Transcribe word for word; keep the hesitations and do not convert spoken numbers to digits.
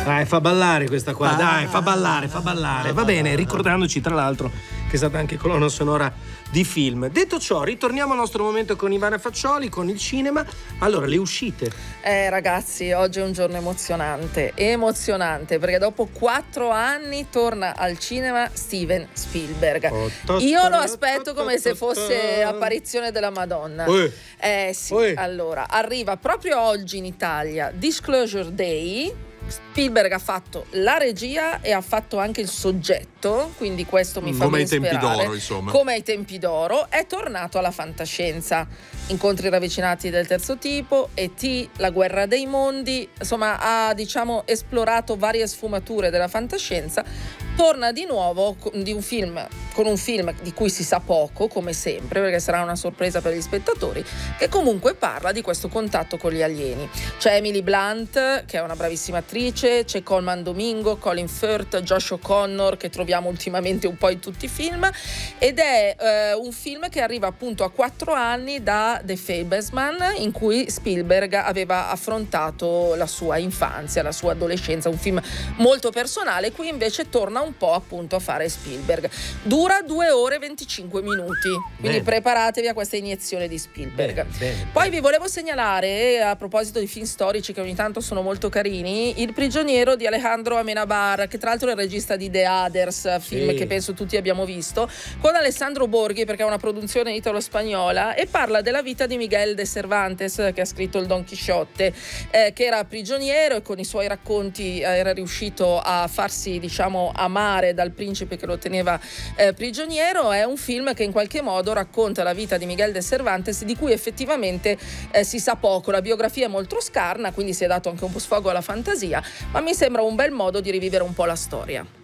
Dai, fa ballare questa qua, dai, fa ballare, fa ballare. Va bene, ricordandoci tra l'altro che è stata anche colonna sonora di film. Detto ciò, ritorniamo al nostro momento con Ivana Faccioli, con il cinema. Allora, le uscite. Eh ragazzi, oggi è un giorno emozionante, emozionante, perché dopo quattro anni torna al cinema Steven Spielberg. Io lo aspetto come se fosse apparizione della Madonna. Eh sì, allora, arriva proprio oggi in Italia Disclosure Day. Spielberg ha fatto la regia e ha fatto anche il soggetto, quindi questo mi fa come ben ai tempi sperare. d'oro, insomma. Come ai tempi d'oro, è tornato alla fantascienza. Incontri ravvicinati del terzo tipo, E T, La guerra dei mondi, insomma ha diciamo esplorato varie sfumature della fantascienza. Torna di nuovo con, di un film, con un film di cui si sa poco, come sempre, perché sarà una sorpresa per gli spettatori, che comunque parla di questo contatto con gli alieni. C'è Emily Blunt, che è una bravissima attrice, c'è Colman Domingo, Colin Firth, Josh O'Connor, che troviamo ultimamente un po' in tutti i film, ed è eh, un film che arriva appunto a quattro anni da The Fabelmans, in cui Spielberg aveva affrontato la sua infanzia, la sua adolescenza, un film molto personale. Qui invece torna un po' appunto a fare Spielberg. Dura due ore e venticinque minuti, quindi bene, preparatevi a questa iniezione di Spielberg. Bene, bene, Poi bene. Vi volevo segnalare, a proposito di film storici che ogni tanto sono molto carini, Il prigioniero di Alejandro Amenabar, che tra l'altro è il regista di The Others, film sì. che penso tutti abbiamo visto, con Alessandro Borghi, perché è una produzione italo-spagnola, e parla della vita di Miguel de Cervantes, che ha scritto il Don Chisciotte, eh, che era prigioniero e con i suoi racconti eh, era riuscito a farsi diciamo amare dal principe che lo teneva eh, prigioniero. È un film che in qualche modo racconta la vita di Miguel de Cervantes, di cui effettivamente eh, si sa poco. La biografia è molto scarna, quindi si è dato anche un po' sfogo alla fantasia, ma mi sembra un bel modo di rivivere un po' la storia.